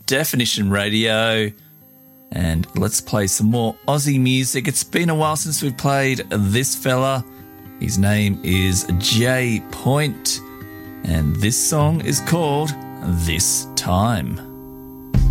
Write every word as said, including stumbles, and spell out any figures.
Definition Radio. And let's play some more Aussie music. It's been a while since we've played this fella. His name is Jay Point, and this song is called This Time.